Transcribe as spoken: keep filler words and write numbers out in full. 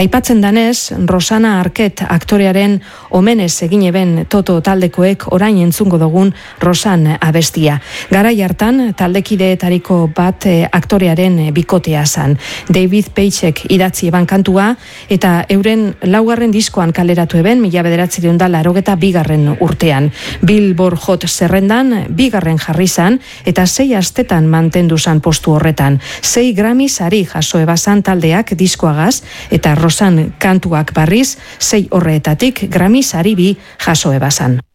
Aipatzen danez, Rosana Arquette aktorearen omenez egin eben Toto taldekoek orain entzungo dugun Rosan abestia. Garai hartan, taldekideetariko bat aktorearen bikotea zan. David Pageek idatzi eban kantua, eta euren laugarren diskoan kaleratu eben, mila bederatzireun da larogeta bigarren urtean. Billboard Hot zerrendan, bigarren jarri zan, eta sei astetan mantendu zan postu horretan. Sei Grammy sari jaso ebazan taldeak diskoagaz, eta Rosan kantuak barriz, sei horretatik Grammy sari bi jaso ebazan.